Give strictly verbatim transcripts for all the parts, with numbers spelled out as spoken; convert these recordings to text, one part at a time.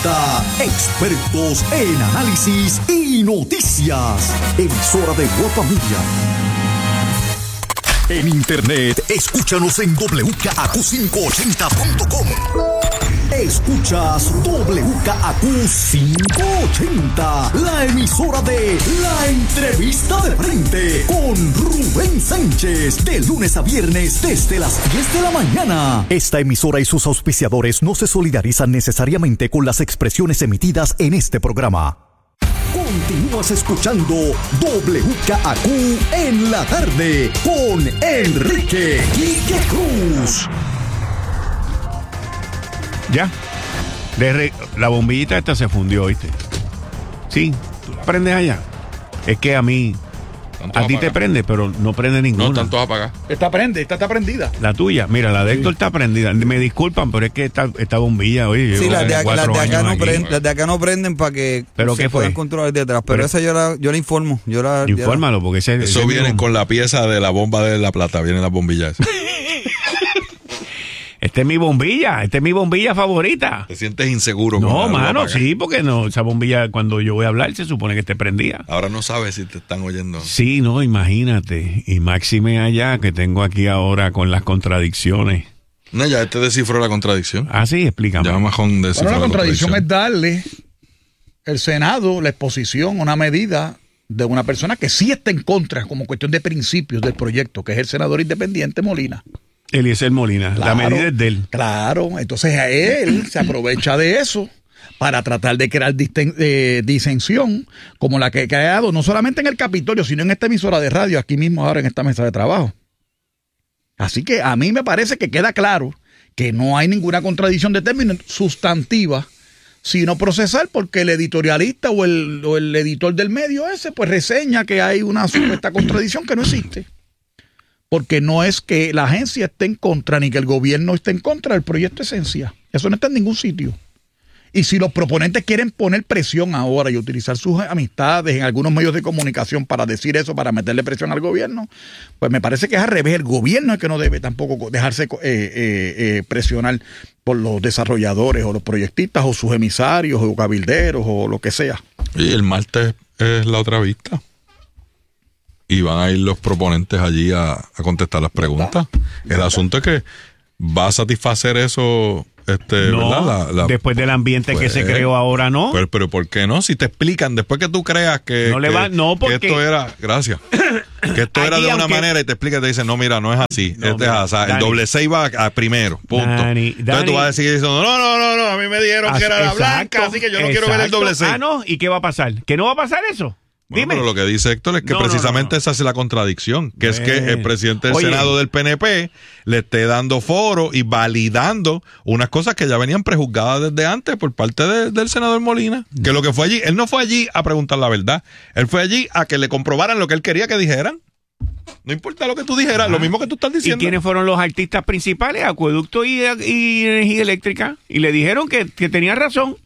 presenta Expertos en Análisis y Noticias. Emisora de Guapa Media. En internet, escúchanos en doble u k a q quinientos ochenta punto com. Escuchas doble u k a q quinientos ochenta, la emisora de La Entrevista de Frente con Rubén Sánchez, de lunes a viernes desde las diez de la mañana. Esta emisora y sus auspiciadores no se solidarizan necesariamente con las expresiones emitidas en este programa. Continúas escuchando doble u k a q en la tarde con Enrique Quique Cruz. Ya, de re, la bombillita esta se fundió, ¿viste? Sí, tú la prendes allá. Es que a mí, a ti te prende, pero no prende ninguna. No, tanto apagar. Esta prende, esta está prendida. La tuya, mira, la de Héctor sí está prendida. Me disculpan, pero es que esta, esta bombilla, oye, sí, las de, acá, las, de acá no prenden, las de acá no prenden para que ¿Pero se qué puedan fue? controlar detrás. Pero, pero esa yo la, yo la informo. Yo la, infórmalo, la... porque ese, eso ese viene mismo... con la pieza de la bomba de La Plata, vienen las bombillas. Esta es mi bombilla, esta es mi bombilla favorita. ¿Te sientes inseguro? No, mano, sí, porque no, esa bombilla cuando yo voy a hablar se supone que esté prendida. Ahora no sabes si te están oyendo. Sí, no, imagínate. Y máxime allá que tengo aquí ahora con las contradicciones. No, ya este descifró la contradicción. Ah, sí, explícame. Ya Majón descifró bueno, la, la contradicción, contradicción es darle el Senado la exposición, una medida de una persona que sí está en contra, como cuestión de principios del proyecto, que es el senador independiente Molina. Eliezer Molina, Claro, la medida es de él. Claro, entonces a él se aprovecha de eso para tratar de crear disten, eh, disensión como la que ha creado no solamente en el Capitolio, sino en esta emisora de radio, aquí mismo ahora en esta mesa de trabajo. Así que a mí me parece que queda claro que no hay ninguna contradicción de términos sustantiva, sino procesal, porque el editorialista o el, o el editor del medio ese pues reseña que hay una supuesta contradicción que no existe. Porque no es que la agencia esté en contra ni que el gobierno esté en contra del proyecto Esencia. Eso no está en ningún sitio. Y si los proponentes quieren poner presión ahora y utilizar sus amistades en algunos medios de comunicación para decir eso, para meterle presión al gobierno, pues me parece que es al revés. El gobierno es que no debe tampoco dejarse eh, eh, eh, presionar por los desarrolladores o los proyectistas o sus emisarios o cabilderos o lo que sea. Y el martes es la otra vista. Y van a ir los proponentes allí a, a contestar las preguntas. El asunto es que va a satisfacer eso, este, no, ¿verdad? La, la, después del ambiente pues, que se creó ahora, ¿no? Pero, pero ¿por qué no? Si te explican, después que tú creas que, no le va, que, no porque... que esto era, gracias, que esto era de una aunque... manera y te explican y te dicen, no, mira, no es así. No, este mira, es así. El doble seis va a primero, punto. Dani, Entonces Dani, tú vas a seguir diciendo, no, no, no, no, a mí me dijeron as, que era la exacto, blanca, así que yo no exacto. quiero ver el doble seis. Ah, no, ¿y qué va a pasar? ¿Que no va a pasar eso? Bueno, Dime. pero lo que dice Héctor es que no, precisamente no, no, no. esa es la contradicción, que bueno. es que el presidente del Oye. Senado del P N P le esté dando foro y validando unas cosas que ya venían prejuzgadas desde antes por parte de, del senador Molina, que lo que fue allí, él no fue allí a preguntar la verdad, él fue allí a que le comprobaran lo que él quería que dijeran. No importa lo que tú dijeras, Ajá. lo mismo que tú estás diciendo. ¿Y quiénes fueron los artistas principales? Acueducto y, y Energía Eléctrica, y le dijeron que, que tenía razón.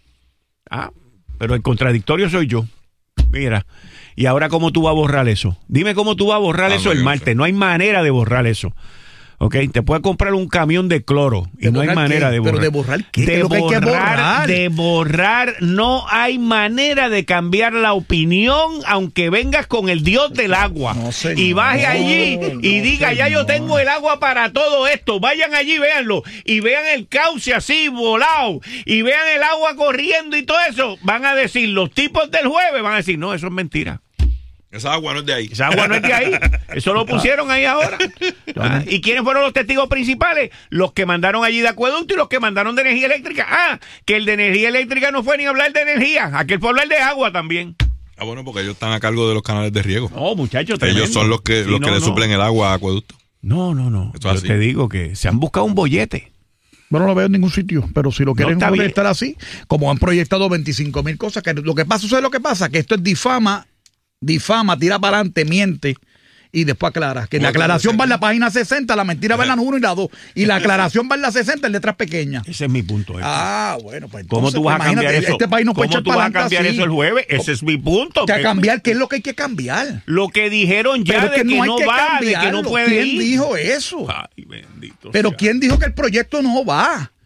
Ah, pero el contradictorio soy yo. Mira, y ahora ¿cómo tú vas a borrar eso? Dime cómo tú vas a borrar ah, eso el martes. No hay manera de borrar eso. ¿Ok? Te puedes comprar un camión de cloro y ¿De no hay manera qué? de borrar. ¿Pero de borrar qué? De ¿Qué es lo que hay que borrar? De borrar, no hay manera de cambiar la opinión aunque vengas con el dios del agua. No, señor. Y baje allí no, y no, diga, señor. ya yo tengo el agua para todo esto. Vayan allí, véanlo. Y vean el cauce así, volado. Y vean el agua corriendo y todo eso. Van a decir, los tipos del jueves van a decir, no, eso es mentira. Esa agua no es de ahí. Esa agua no es de ahí. Eso lo pusieron ahí ahora. Ah, ¿y quiénes fueron los testigos principales? Los que mandaron allí de acueducto y los que mandaron de energía eléctrica. Ah, que el de energía eléctrica no fue ni hablar de energía. Aquel fue hablar de agua también. Ah, bueno, porque ellos están a cargo de los canales de riego. No, muchachos, ellos son los que, sí, los no, que le no. suplen el agua a acueducto. No, no, no. Yo así. Te digo que se han buscado un bollete. Bueno, no lo veo en ningún sitio, pero si lo quieren no, proyectar así, como han proyectado veinticinco mil cosas, que lo que pasa, ¿sabes lo que pasa? Que esto es difama. Difama, tira para adelante, miente y después aclara. Que la aclaración va en la página sesenta, la mentira va en la uno y la dos. Y la aclaración va en la sesenta en letras pequeñas. Ese es mi punto. Este. Ah, bueno, pues ¿Cómo entonces, tú vas pues, a cambiar eso? Este país no puede echar ¿Cómo tú vas a cambiar así. eso el jueves? Ese es mi punto. ¿Que a cambiar? ¿Qué es lo que hay que cambiar? Lo que dijeron ya Pero de que que no, no hay que va, cambiarlo. de que no puede ¿Quién ir? dijo eso? Ay, bendito Pero sea. ¿quién dijo que el proyecto no va?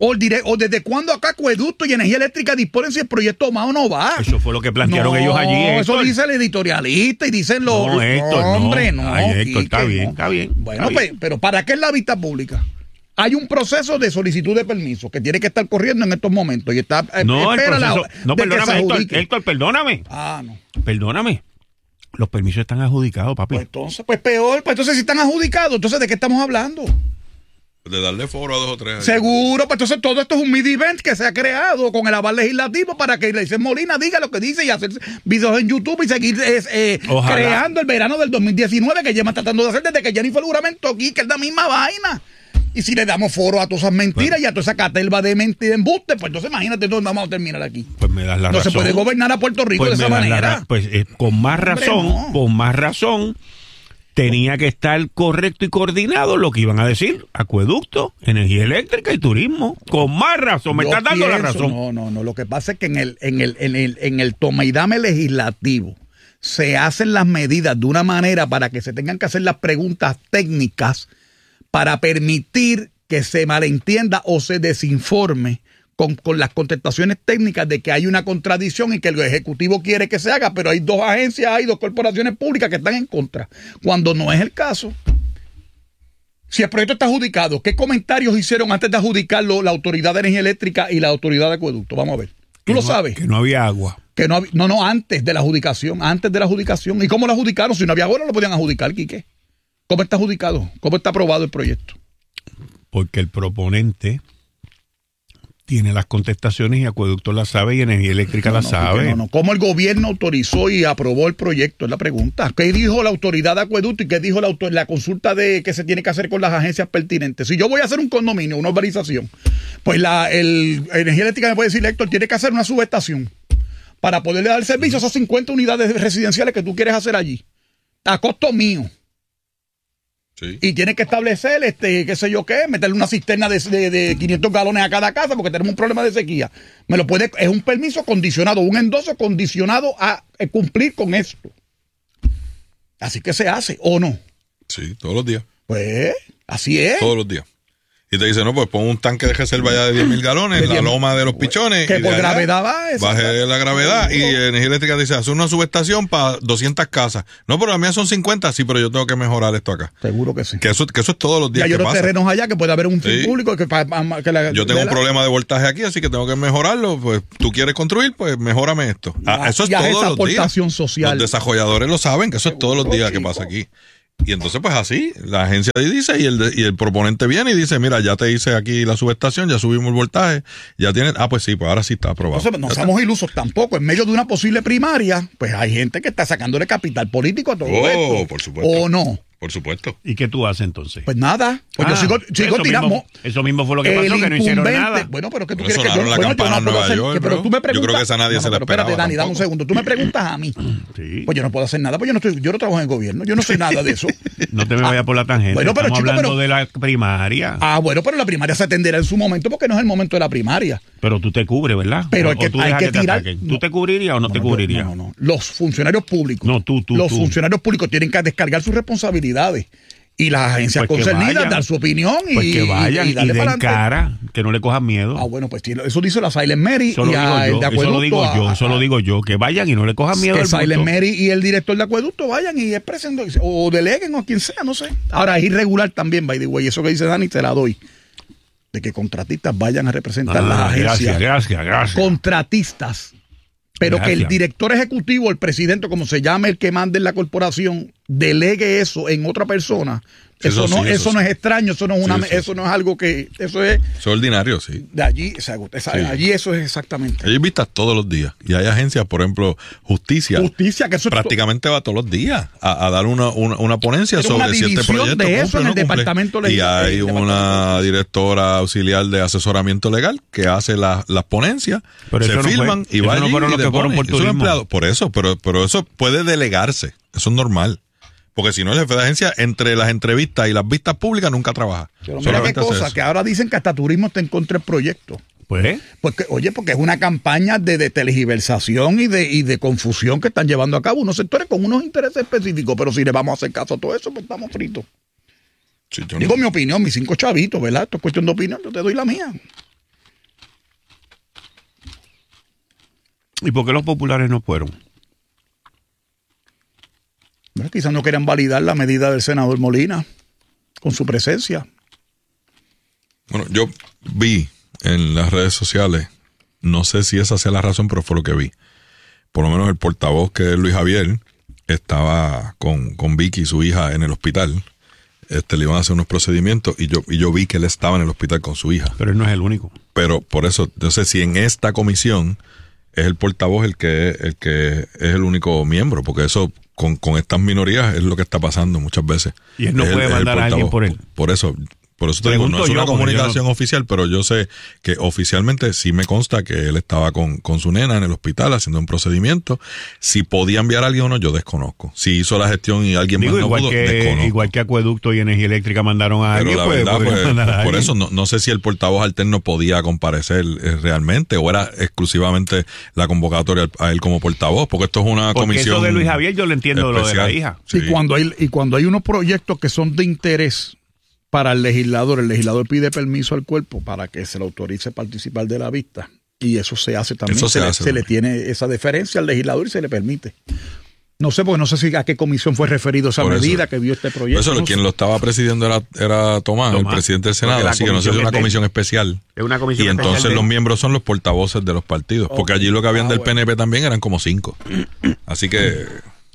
O, dire, o desde cuándo acá Acueducto y Energía Eléctrica disponen si el proyecto va o no va. Eso fue lo que plantearon no, ellos allí. Eso dice el editorialista y dicen los. No, Héctor, no, hombre, no. no. Ay, Héctor, Quique, está bien, no. está bien. Bueno, está pues, bien. pero ¿para qué es la vista pública? Hay un proceso de solicitud de permiso que tiene que estar corriendo en estos momentos y está. No, espera el proceso, la, no, de que perdóname, se Héctor, adjudique. Héctor, perdóname. Ah, no. Perdóname. Los permisos están adjudicados, papi. Pues entonces, pues peor. Pues entonces, si están adjudicados, entonces, ¿de qué estamos hablando? De darle foro a dos o tres. Años. Seguro, pues entonces todo esto es un midi event que se ha creado con el aval legislativo para que Leisel Molina diga lo que dice y hacer videos en YouTube y seguir es, eh, creando el verano del dos mil diecinueve que lleva tratando de hacer desde que Jennifer juramentó aquí, que es la misma vaina. Y si le damos foro a todas esas mentiras bueno. y a toda esa caterva de mentira y embuste, pues entonces imagínate dónde vamos a terminar aquí. Pues me das la no razón. se puede gobernar a Puerto Rico pues de esa manera. La, pues eh, con más razón, Hombre, no. con más razón, tenía que estar correcto y coordinado lo que iban a decir Acueducto, Energía Eléctrica y Turismo. Con más razón, me Yo estás dando pienso, la razón. No, no, no. Lo que pasa es que en el, en el, en el, en el toma y dame legislativo se hacen las medidas de una manera para que se tengan que hacer las preguntas técnicas para permitir que se malentienda o se desinforme con, con las contestaciones técnicas de que hay una contradicción y que el Ejecutivo quiere que se haga, pero hay dos agencias, hay dos corporaciones públicas que están en contra, cuando no es el caso. Si el proyecto está adjudicado, ¿qué comentarios hicieron antes de adjudicarlo la Autoridad de Energía Eléctrica y la Autoridad de Acueducto? Vamos a ver. ¿Tú que lo no, sabes? Que no había agua. Que no, no, no, antes de la adjudicación, antes de la adjudicación. ¿Y cómo lo adjudicaron? Si no había agua, no lo podían adjudicar, Quique. ¿Cómo está adjudicado? ¿Cómo está aprobado el proyecto? Porque el proponente tiene las contestaciones y Acueducto las sabe y Energía Eléctrica no, las no, sabe. No, no. ¿Cómo el gobierno autorizó y aprobó el proyecto? Es la pregunta. ¿Qué dijo la autoridad de Acueducto y qué dijo la, autor la consulta de que se tiene que hacer con las agencias pertinentes? Si yo voy a hacer un condominio, una urbanización, pues la el, Energía Eléctrica me puede decir, Héctor, tiene que hacer una subestación para poderle dar servicio a esas cincuenta unidades residenciales que tú quieres hacer allí. A costo mío. Sí. Y tiene que establecer, este, qué sé yo qué, meterle una cisterna de, de, de quinientos galones a cada casa porque tenemos un problema de sequía. Me lo puede, es un permiso condicionado, un endoso condicionado a, a cumplir con esto. Así que se hace, ¿o no? Sí, todos los días. Pues, así es. Todos los días. Y te dice, no, pues pon un tanque de reserva ya de diez mil galones en la loma de los pichones. Que por gravedad va eso. Baje la gravedad. Y Energía Eléctrica dice, hace una subestación para doscientas casas. No, pero la mía son cincuenta. Sí, pero yo tengo que mejorar esto acá. Seguro que sí. Que eso, que eso es todos los días. Y hay otros terrenos allá que puede haber un fin sí. público. Que, que la, yo tengo un la... problema de voltaje aquí, así que tengo que mejorarlo. Pues tú quieres construir, pues mejórame esto. Ah, eso es ya todos esa los aportación días. Social. Los desarrolladores lo saben, que eso es todos los días chico. que pasa aquí. Y entonces, pues así, la agencia dice y el, de, y el proponente viene y dice, mira, ya te hice aquí la subestación, ya subimos el voltaje, ya tienes, ah, pues sí, pues ahora sí está aprobado. Entonces, no somos ilusos tampoco. En medio de una posible primaria, pues hay gente que está sacándole capital político a todo oh, esto. Por supuesto. ¿O no? Por supuesto. ¿Y qué tú haces entonces? Pues nada. Pues ah, yo sigo, sigo eso tirando. Mismo, eso mismo fue lo que pasó, que no hicieron nada. Bueno, pero que tú pero quieres que yo, la bueno, campana yo no puedo Nueva hacer. York, que, pero tú me preguntas. Yo creo que esa nadie no, se la pero esperaba. Espérate, Dani, tampoco. dame un segundo. Tú me preguntas a mí. Sí. Pues yo no puedo hacer nada, pues yo no estoy, yo no trabajo en el gobierno, yo no sé nada de eso. No te me vayas por la tangente. Bueno, pero, Estamos chico, hablando pero, de la primaria. Ah, bueno, pero la primaria se atenderá en su momento porque no es el momento de la primaria. Pero tú te cubres, ¿verdad? Pero o, hay que, o tú hay que que tirar. Te ¿Tú te cubrirías o no, no te cubrirías? No, no, no. Los funcionarios públicos. No, tú, tú. Los tú. funcionarios públicos tienen que descargar sus responsabilidades. Y las agencias pues concernidas dar su opinión y, pues que vayan y, y, y den adelante. cara, que no le cojan miedo. Ah, bueno, pues eso dice la Silent Mary eso y a, el de Acueducto. Eso lo digo a, yo, eso lo digo yo, que vayan y no le cojan miedo. Que al Silent Mary y el director de Acueducto vayan y expresen o deleguen o a quien sea, no sé. Ahora es irregular también, by the way, eso que dice Dani te la doy. De que contratistas vayan a representar ah, las agencias. Gracias, gracias, gracias. Contratistas. Pero Gracias. Que el director ejecutivo, el presidente, como se llame el que mande en la corporación, delegue eso en otra persona. Eso, eso no, sí, eso, eso sí. no es extraño, eso no es una, sí, eso, eso no es algo que, eso es. Eso es ordinario, sí. De allí, esa, esa, sí. allí eso es exactamente. Hay vistas todos los días y hay agencias, por ejemplo, justicia. Justicia, que eso prácticamente va todos los días a, a dar una, una, una ponencia Pero sobre una si este proyecto de eso cumple, en no el departamento cumple. legal. Y hay una directora auxiliar de asesoramiento legal que hace la, las ponencias, pero se no firman fue, y va no allí fueron y los que fueron por turismo. Empleados. Por eso, pero, pero eso puede delegarse, eso es normal. Porque si no, el jefe de agencia, entre las entrevistas y las vistas públicas, nunca trabaja. Pero mira qué cosa, que ahora dicen que hasta turismo está en contra del proyecto. Pues, porque, oye, porque es una campaña de, de tergiversación y de, y de confusión que están llevando a cabo unos sectores con unos intereses específicos. Pero si le vamos a hacer caso a todo eso, pues estamos fritos. Sí, Digo no. mi opinión, mis cinco chavitos, ¿verdad? Esto es cuestión de opinión, yo te doy la mía. ¿Y por qué los populares no fueron? Bueno, quizás no querían validar la medida del senador Molina con su presencia. Bueno, yo vi en las redes sociales, no sé si esa sea la razón, pero fue lo que vi. Por lo menos el portavoz, que es Luis Javier, estaba con, con Vicky, su hija, en el hospital. Este, le iban a hacer unos procedimientos y yo, y yo vi que él estaba en el hospital con su hija. Pero él no es el único. Pero por eso, no sé si en esta comisión es el portavoz el que, el que es el único miembro, porque eso con, con estas minorías es lo que está pasando muchas veces. Y él no es puede el, mandar a alguien por él. Por eso... Por eso te digo, no es una comunicación no... oficial, pero yo sé que oficialmente sí me consta que él estaba con, con su nena en el hospital haciendo un procedimiento. Si podía enviar a alguien o no, yo desconozco. Si hizo la gestión y alguien Digo, más no igual pudo, que, desconozco. Igual que Acueducto y Energía Eléctrica mandaron a pero alguien, la pues, verdad, pues, mandar a por alguien. eso no, no sé si el portavoz alterno podía comparecer eh, realmente o era exclusivamente la convocatoria a él como portavoz, porque esto es una porque comisión eso de Luis Javier yo lo entiendo especial. Lo de la hija. Sí. Y cuando hay y cuando hay unos proyectos que son de interés para el legislador, el legislador pide permiso al cuerpo para que se le autorice participar de la vista. Y eso se hace también. Eso se, se, le, hace, se le tiene esa deferencia al legislador y se le permite. No sé, porque no sé si a qué comisión fue referido esa Por medida eso. que vio este proyecto. Por eso no quien sé. lo estaba presidiendo era, era Tomás, Tomás, el presidente del Senado, la así que no sé si es una comisión comisión especial. Es una comisión Y entonces especial de- los miembros son los portavoces de los partidos, Ok. porque allí lo que habían Ah, del bueno. P N P también eran como cinco. Así que...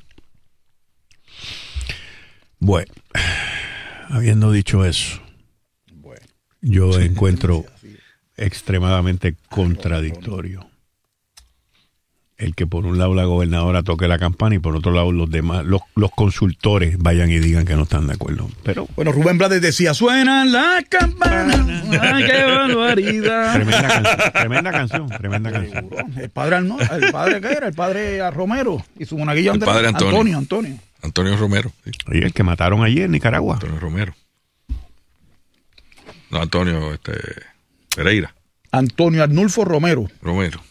Bueno, habiendo dicho eso, Bueno, yo encuentro extremadamente contradictorio el que por un lado la gobernadora toque la campana y por otro lado los demás, los, los consultores vayan y digan que no están de acuerdo. Pero bueno, Rubén Blades decía, suenan las campanas, ¡ay, qué barbaridad! tremenda canción, tremenda canción, tremenda canción. El padre, Arno- el padre ¿qué era? El padre a Romero y su monaguillo El Andrés. padre Antonio. Antonio, Antonio. Antonio Romero. Sí, Oye, el que mataron allí en Nicaragua. Antonio Romero. No, Antonio este, Pereira. Antonio Arnulfo Romero. Romero.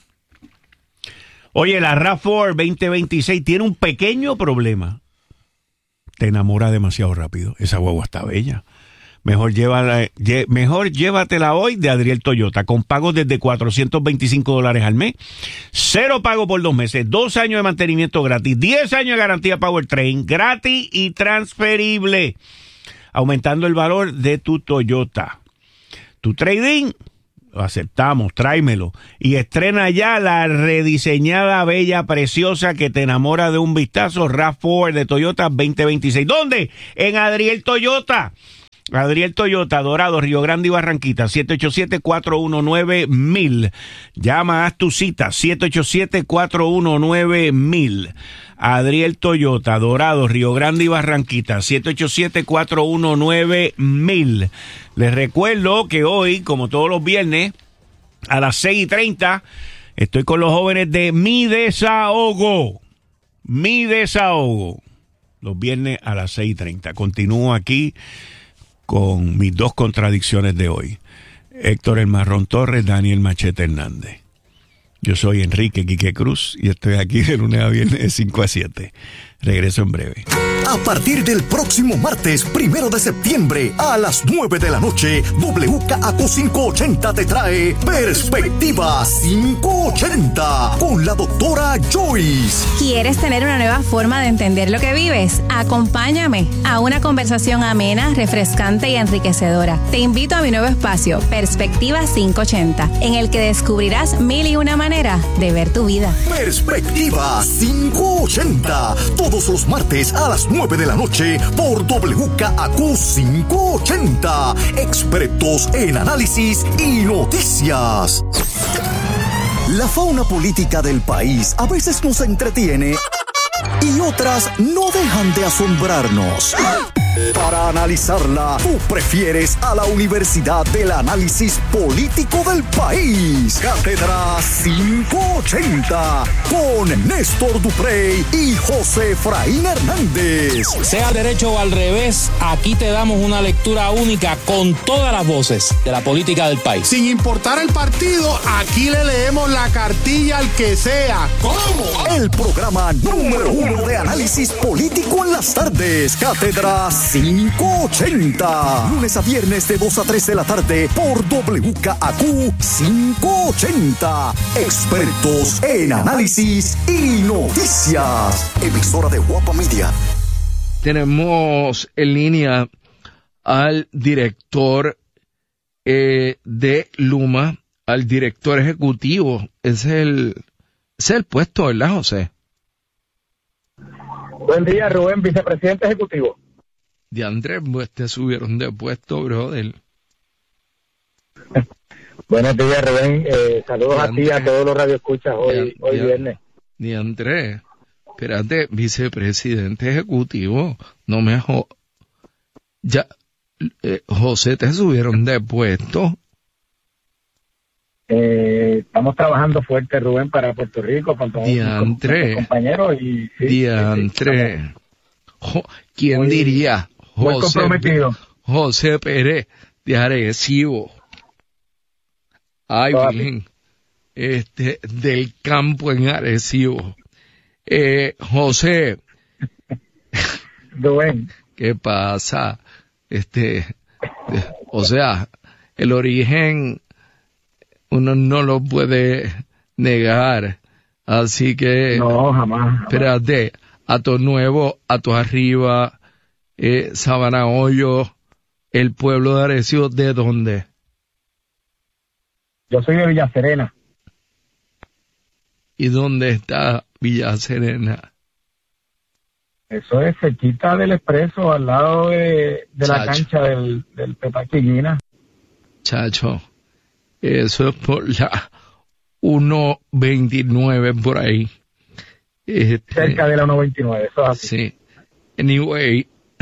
Oye, la RAV cuatro veinte veintiséis tiene un pequeño problema. Te enamora demasiado rápido. Esa guagua está bella. Mejor, llévala, lle, mejor llévatela hoy de Adriel Toyota, con pagos desde cuatrocientos veinticinco dólares al mes, cero pago por dos meses, dos años de mantenimiento gratis, diez años de garantía Powertrain, gratis y transferible, aumentando el valor de tu Toyota. Tu trading, lo aceptamos, tráemelo. Y estrena ya la rediseñada, bella, preciosa, que te enamora de un vistazo, RAV cuatro de Toyota veinte veintiséis. ¿Dónde? En Adriel Toyota. Adriel Toyota, Dorado, Río Grande y Barranquita, siete ocho siete, cuatro uno nueve, mil. Llama, haz tu cita, siete ocho siete, cuatro uno nueve, mil. Adriel Toyota, Dorado, Río Grande y Barranquita, siete ocho siete, cuatro uno nueve, mil. Les recuerdo que hoy, como todos los viernes, a las seis y treinta, estoy con los jóvenes de Mi Desahogo. Mi Desahogo. Los viernes a las seis y treinta. Continúo aquí con mis dos contradicciones de hoy. Héctor El Marrón Torres, Daniel Machete Hernández. Yo soy Enrique Quique Cruz y estoy aquí de lunes a viernes de cinco a siete. Regreso en breve. A partir del próximo martes, primero de septiembre, a las nueve de la noche, W K A Q quinientos ochenta te trae Perspectiva quinientos ochenta con la doctora Joyce. ¿Quieres tener una nueva forma de entender lo que vives? Acompáñame a una conversación amena, refrescante y enriquecedora. Te invito a mi nuevo espacio, Perspectiva quinientos ochenta, en el que descubrirás mil y una maneras de ver tu vida. Perspectiva quinientos ochenta, todos los martes a las nueve de la noche por W K A Q quinientos ochenta. Expertos en análisis y noticias. La fauna política del país a veces nos entretiene y otras no dejan de asombrarnos. Para analizarla, tú prefieres a la Universidad del Análisis Político del País. Cátedra quinientos ochenta con Néstor Duprey y José Efraín Hernández. Sea al derecho o al revés, aquí te damos una lectura única con todas las voces de la política del país. Sin importar el partido, aquí le leemos la cartilla al que sea. ¿Cómo? El programa número uno de análisis político en las tardes. Cátedra quinientos ochenta. Lunes a viernes de dos a tres de la tarde por W K A Q quinientos ochenta. Expertos en análisis y noticias. Emisora de Guapa Media. Tenemos en línea al director eh, de Luma, al director ejecutivo. Es el, es el puesto, ¿verdad, José? Buen día, Rubén, vicepresidente ejecutivo. De Andrés, pues te subieron de puesto, brother. Buenos días, Rubén. Eh, saludos a ti, a todos los radioescuchas hoy, de, hoy de, viernes. De Andrés, espérate, vicepresidente ejecutivo, no me jo... Ya, eh, José, te subieron de puesto. Eh, estamos trabajando fuerte, Rubén, para Puerto Rico, con todos los compañeros. Y, sí, Diantre. Sí, sí, jo, ¿quién muy, diría? José, muy comprometido. José Pérez de Arecibo. Ay, bien. Este, del campo en Arecibo. Eh, José. Rubén. ¿Qué pasa? Este, o sea, el origen uno no lo puede negar. Así que... No, jamás. jamás. Espérate, a tu nuevo, a tu arriba, eh, Sabana Hoyo, el pueblo de Arecibo, ¿de dónde? Yo soy de Villa Serena. ¿Y dónde está Villa Serena? Eso es cerquita del Expreso, al lado de, de la cancha del, del Petaquillina. Chacho, eso es por la uno veintinueve por ahí. Este, Cerca de la uno veintinueve, eso es así. Sí. Anyway,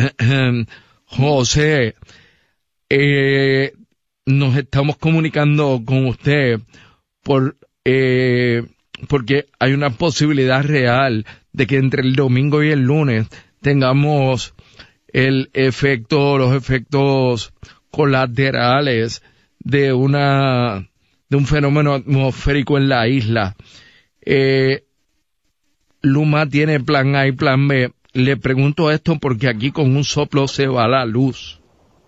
José, eh, nos estamos comunicando con usted por eh, porque hay una posibilidad real de que entre el domingo y el lunes tengamos el efecto, los efectos colaterales de una de un fenómeno atmosférico en la isla. Eh, Luma tiene plan A y plan B. Le pregunto esto porque aquí con un soplo se va la luz.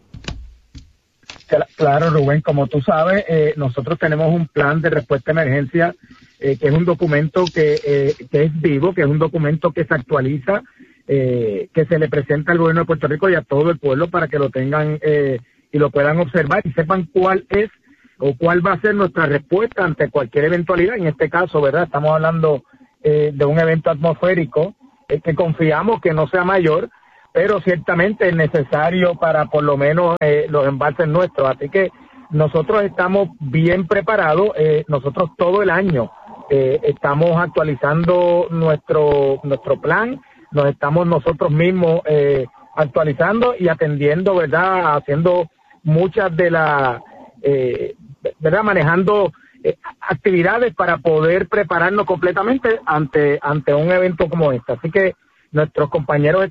Claro, Rubén, como tú sabes, eh, nosotros tenemos un plan de respuesta a emergencia, eh, que es un documento que, eh, que es vivo, que es un documento que se actualiza, eh, que se le presenta al gobierno de Puerto Rico y a todo el pueblo para que lo tengan eh, y lo puedan observar y sepan cuál es o cuál va a ser nuestra respuesta ante cualquier eventualidad. En este caso, ¿verdad? Estamos hablando eh, de un evento atmosférico eh, que confiamos que no sea mayor, pero ciertamente es necesario para por lo menos eh, los embalses nuestros. Así que nosotros estamos bien preparados. Eh, nosotros todo el año eh, estamos actualizando nuestro nuestro plan. Nos estamos nosotros mismos eh, actualizando y atendiendo, ¿verdad? Haciendo muchas de las, eh, ¿verdad? Manejando eh, actividades para poder prepararnos completamente ante ante un evento como este. Así que nuestros compañeros